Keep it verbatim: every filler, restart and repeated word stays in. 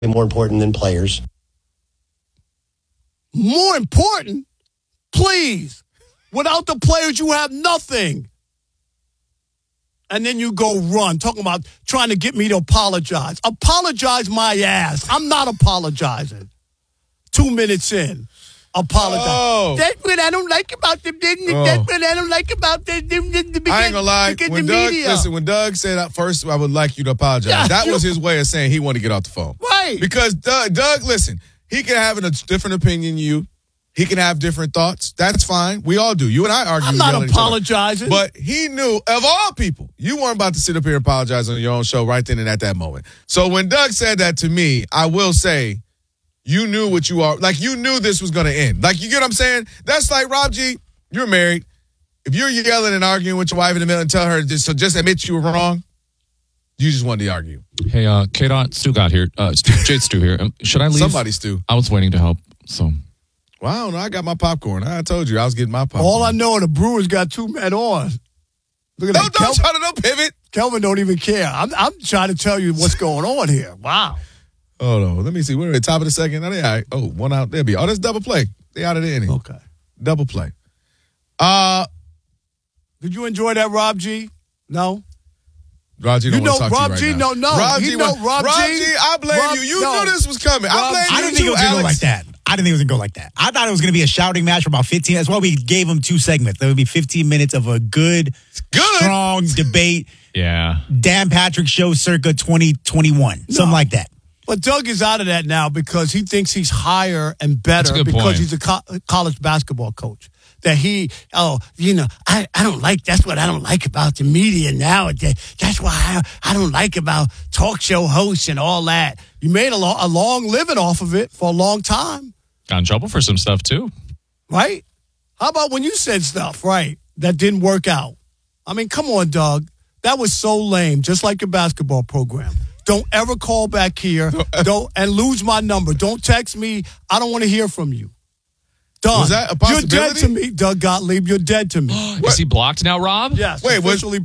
more important than players. More important? Please. Without the players, you have nothing. And then you go run, talking about trying to get me to apologize. Apologize my ass. I'm not apologizing. Two minutes in. Apologize. Oh. That's what I don't like about them. That's Oh. what I don't like about them. them, them, them I ain't gonna lie. the When Doug, media. listen, when Doug said at first, I would like you to apologize. Yeah, that you- was his way of saying he wanted to get off the phone. Right. Because Doug, Doug, listen, he can have a different opinion than you. He can have different thoughts. That's fine. We all do. You and I argue. I'm yell not at each other. apologizing. But he knew, of all people, you weren't about to sit up here and apologize on your own show right then and at that moment. So when Doug said that to me, I will say, you knew what you are. Like, you knew this was going to end. Like, you get what I'm saying? That's like, Rob G, you're married. If you're yelling and arguing with your wife in the middle and tell her just, so just admit you were wrong, you just wanted to argue. Hey, uh, K-Dot, Stu got here. Uh, Stu, Jade Stu here. Um, should I leave? Somebody, Stu. I was waiting to help, so. Well, I don't know. I got my popcorn. I told you I was getting my popcorn. All I know, the Brewers got two men on. Look at No, that. don't Kelvin, try to no pivot. Kelvin don't even care. I'm, I'm trying to tell you what's going on here. Wow. Hold on. Let me see. We're at the top of the second. Are they all right? Oh, one out. They'll be. Oh, that's double play. They out of the inning. Okay. Double play. Uh, Did you enjoy that, Rob G? No? Rob G You don't know, want to talk Rob to you G, right no, now. no. Rob He G, know, went- Rob Rob G, G, I blame Rob- you. You no. knew this was coming. I Rob- blame I you I didn't too, think it was going to go Alex. like that. I didn't think it was going to go like that. I thought it was going to be a shouting match for about fifteen. That's why we gave him two segments. There would be fifteen minutes of a good, Good. strong debate. Yeah. Dan Patrick Show circa twenty twenty-one. Something like that. But Doug is out of that now because he thinks he's higher and better That's a good because point. he's a co- college basketball coach. That he, oh, you know, I, I don't like, that's what I don't like about the media nowadays. That's why I, I don't like about talk show hosts and all that. You made a, lo- a long living off of it for a long time, Got in trouble for some stuff, too. right? How about when you said stuff, right, that didn't work out? I mean, come on, Doug. That was so lame, just like your basketball program. Don't ever call back here don't and lose my number. Don't text me. I don't want to hear from you. Done. Was that a You're dead possibility? to me, Doug Gottlieb. You're dead to me. Is he blocked now, Rob? Yes. Wait, was- officially